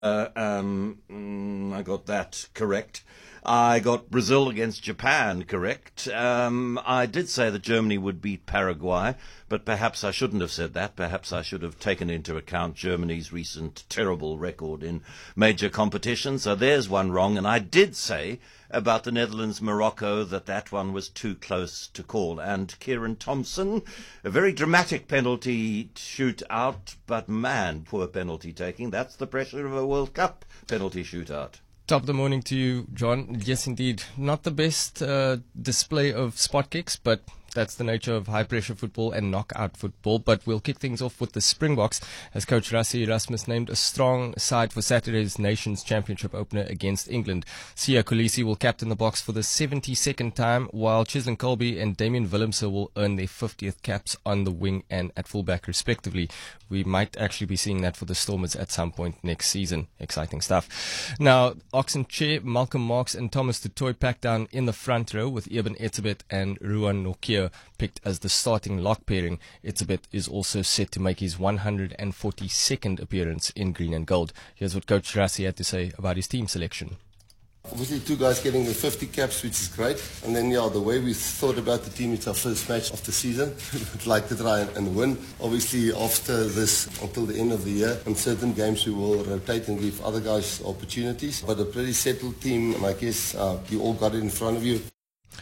I got that correct. I got Brazil against Japan correct. I did say that Germany would beat Paraguay, but perhaps I shouldn't have said that. Perhaps I should have taken into account Germany's recent terrible record in major competitions. So there's one wrong. And I did say about the Netherlands-Morocco that one was too close to call. And Kieran Thompson, a very dramatic penalty shootout, but man, poor penalty taking. That's the pressure of a World Cup penalty shootout. Top of the morning to you, John. Yes, indeed. Not the best display of spot kicks, but that's the nature of high-pressure football and knockout football. But we'll kick things off with the Springboks, as Coach Rassie Erasmus named a strong side for Saturday's Nations Championship opener against England. Siya Kolisi will captain the Boks for the 72nd time, while Cheslin Kolbe and Damian Willemse will earn their 50th caps on the wing and at fullback, respectively. We might actually be seeing that for the Stormers at some point next season. Exciting stuff. Now, Oxen Chair, Malcolm Marx and Thomas du Toit packed down in the front row, with Eben Etzebeth and Ruan Nokia picked as the starting lock pairing. Etzebeth is also set to make his 142nd appearance in green and gold. Here's what Coach Rassie had to say about his team selection. Obviously, two guys getting the 50 caps, which is great. And then, the way we thought about the team, it's our first match of the season. We'd like to try and win. Obviously, after this, until the end of the year, in certain games we will rotate and give other guys opportunities. But a pretty settled team, and I guess you all got it in front of you.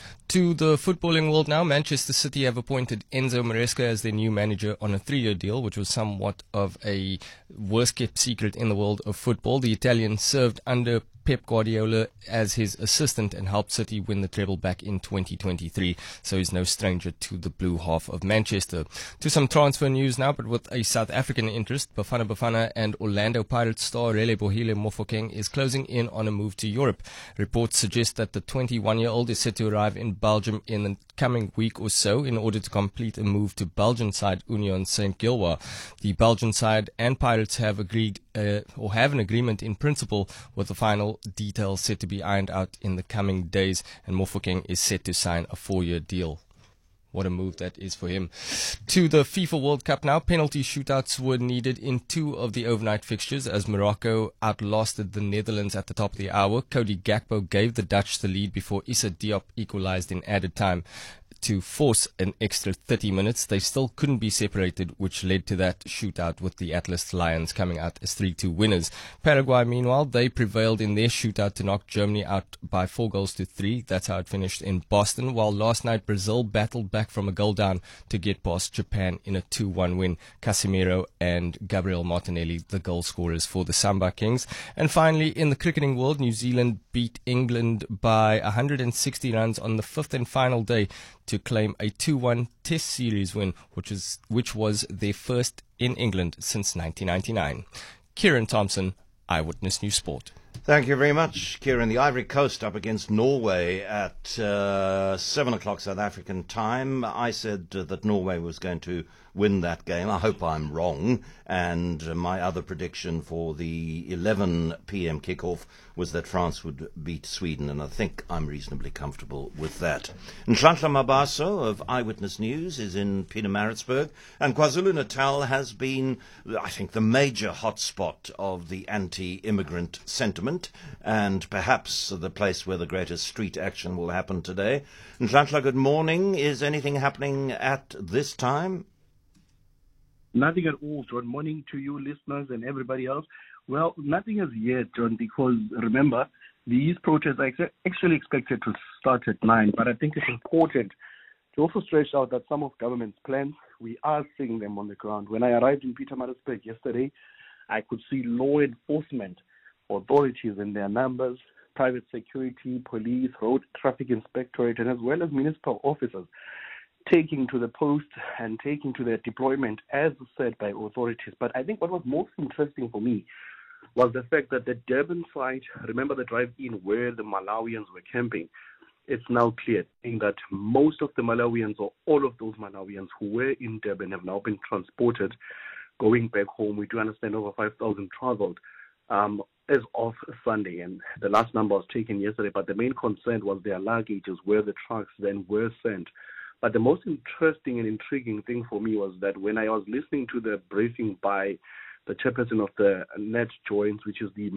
To the footballing world now, Manchester City have appointed Enzo Maresca as their new manager on a 3-year deal, which was somewhat of a worst-kept secret in the world of football. The Italian served under Pep Guardiola as his assistant and helped City win the treble back in 2023, so he's no stranger to the blue half of Manchester. To some transfer news now, but with a South African interest, Bafana Bafana and Orlando Pirates star Relebohile Mofokeng is closing in on a move to Europe. Reports suggest that the 21-year-old is set to arrive in Belgium in the coming week or so in order to complete a move to Belgian side Union Saint-Gilloise. The Belgian side and Pirates have agreed or have an agreement in principle, with the final details set to be ironed out in the coming days, and Mofokeng is set to sign a 4-year deal. What a move that is for him. To the FIFA World Cup now. Penalty shootouts were needed in 2 of the overnight fixtures as Morocco outlasted the Netherlands at the top of the hour. Cody Gakpo gave the Dutch the lead before Issa Diop equalized in added time to force an extra 30 minutes. They still couldn't be separated, which led to that shootout with the Atlas Lions coming out as 3-2 winners. Paraguay, meanwhile, they prevailed in their shootout to knock Germany out by 4-3. That's how it finished in Boston, while last night Brazil battled back from a goal down to get past Japan in a 2-1 win. Casemiro and Gabriel Martinelli, the goal scorers for the Samba Kings. And finally, in the cricketing world, New Zealand beat England by 160 runs on the 5th and final day to claim a 2-1 Test Series win, which was their first in England since 1999. Kieran Thompson, Eyewitness News Sport. Thank you very much, Kieran. The Ivory Coast up against Norway at 7 o'clock South African time. I said that Norway was going to win that game. I hope I'm wrong. And my other prediction for the 11 p.m. kickoff was that France would beat Sweden, and I think I'm reasonably comfortable with that. Nhlanhla Mabaso of Eyewitness News is in Pietermaritzburg, and KwaZulu-Natal has been, I think, the major hotspot of the anti-immigrant sentiment, and perhaps the place where the greatest street action will happen today. Nhlanhla, good morning. Is anything happening at this time? Nothing at all, John. Morning to you, listeners, and everybody else. Well, nothing as yet, John, because remember, these protests are actually expected to start at 9, but I think it's important to also stretch out that some of government's plans, we are seeing them on the ground. When I arrived in Pietermaritzburg yesterday, I could see law enforcement authorities in their numbers, private security, police, road traffic inspectorate, and as well as municipal officers taking to the post and taking to their deployment as said by authorities. But I think what was most interesting for me was the fact that the Durban site, remember the drive-in where the Malawians were camping, it's now clear that most of the Malawians, or all of those Malawians who were in Durban, have now been transported, going back home. We do understand over 5,000 traveled as of Sunday, and the last number was taken yesterday, but the main concern was their luggages, where the trucks then were sent. But the most interesting and intriguing thing for me was that when I was listening to the briefing by the chairperson of the NET joins, which is the